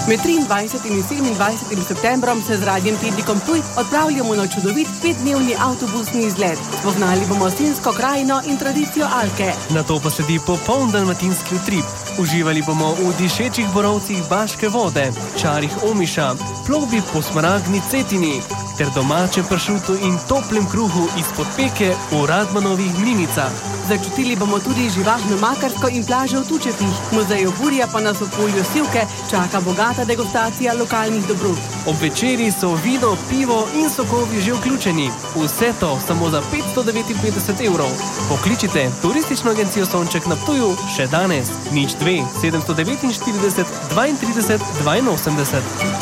Med 23. in 27. septembrom se z Radiem Tednikom Ptuj odpravljamo na čudovit 5-dnevni avtobusni izlet. Spoznali bomo Sinjsko krajino in tradicijo Alke. Nato pa sledi popoln dalmatinski utrip. Uživali bomo v dišečih borovcih Baške vode, čarih Omiša, plovbi po smaragdni Cetini ter domačem pršutu in toplem kruhu izpod peke v Radmanovih Mlinicah. Začutili bomo tudi živahno Makarsko in plaže v Tučepih. Muzej Burja pa nas v polju Sivke čaka bogata degustacija lokalnih dobrot. Ob večeri so vino, pivo in sokovi že vključeni. Vse to samo za 559 €. Pokličite Turistično agencijo Sonček na Ptuju še danes. 02 749 32 82.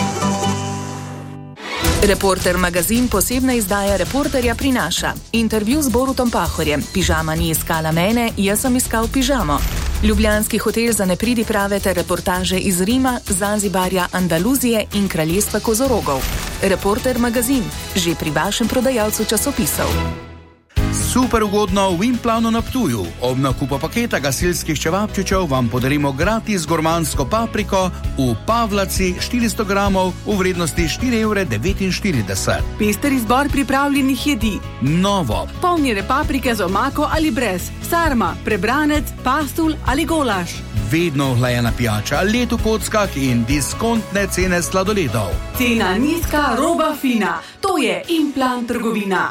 Reporter magazin posebna izdaja Reporterja prinaša. Intervju z Borutom Pahorjem. Pižama ni iskala mene, jaz sem iskal pižamo. Ljubljanski hotel za nepridiprave ter reportaže iz Rima, Zanzibarja, Andaluzije in kraljestva kozorogov. Reporter magazin, že pri vašem prodajalcu časopisov. Super ugodno v Implanu na Ptuju. Ob nakupu paketa gasilskih čevapčičev vam podarimo gratis gurmansko papriko v Pavlaci 400 gramov v vrednosti 4,49 €. Pester izbor pripravljenih jedi. Novo. Polnjene paprike z omako ali brez. Sarma, prebranec, pastul ali golaž. Vedno ohlajena pijača, let v kockah in diskontne cene sladoledov. Cena nizka, roba fina. To je Implan trgovina.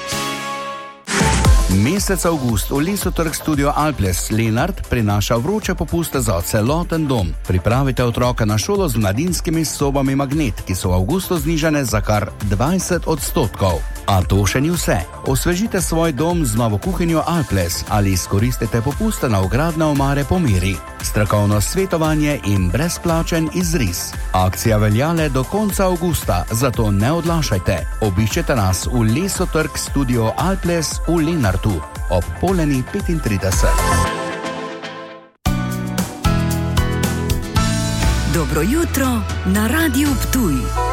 Mesec avgust v Lesotrg Studio Alples Lenart prinaša vroče popuste za celoten dom. Pripravite otroka na šolo z mladinskimi sobami Magnet, ki so v avgustu znižane za kar 20%. A to še ni vse. Osvežite svoj dom z novo kuhinjo Alples ali izkoristite popuste na vgradne omare po meri. Strokovno svetovanje in brezplačen izris. Akcija velja le do konca avgusta, zato ne odlašajte. Obiščite nas v Lesotrg Studio Alples v Lenartu ob 4:35. Dobro jutro na Radiu Ptuj.